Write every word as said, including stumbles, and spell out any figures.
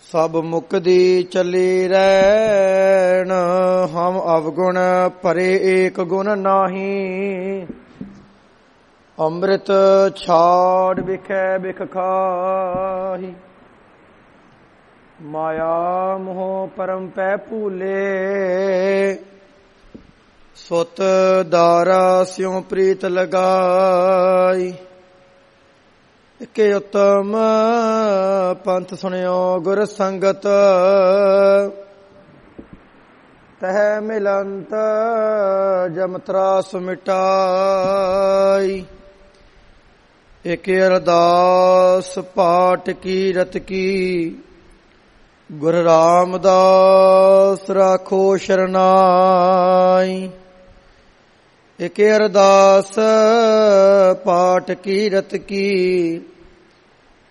ਸਭ ਮੁਕਦੀ ਚੱਲੀ ਰਹਿਣ, ਹਮ ਅਵਗੁਣ ਭਰੇ ਏਕ ਗੁਣ ਨਾਹੀ। ਅੰਮ੍ਰਿਤ ਛਾੜ ਵਿਖੈ ਬਿਖ ਖਾਹੀ, ਮਾਇਆ ਮੋਹ ਪਰਮ ਪੈ ਭੂਲੇ। ਸੁਤ ਦਾਰਾ ਸਿਉ ਪ੍ਰੀਤ ਲਗਾਈ, ਇਕੇ ਉਤਮ ਪੰਥ ਸੁਣਿਓ ਗੁਰ ਸੰਗਤ। ਤਹਿ ਮਿਲੰਤ ਜਮ ਤਰਾਸ ਮਿਟਾਈ, ਇਕ ਅਰਦਾਸ ਪਾਠ ਕੀ ਰਤ ਕੀ। ਗੁਰ ਰਾਮਦਾਸ ਰਾਖੋ ਸ਼ਰਨਾਈ, ਇਕ ਅਰਦਾਸ ਪਾਠ ਕੀ ਰਤ ਕੀ।